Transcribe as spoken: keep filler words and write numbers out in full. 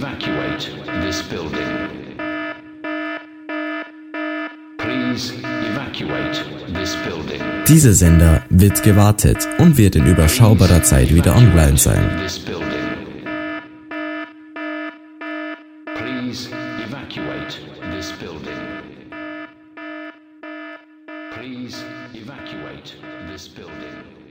evacuate this building. Please evacuate this building. Dieser Sender wird gewartet und wird in überschaubarer Zeit wieder online sein. Please evacuate this building. Please evacuate this building.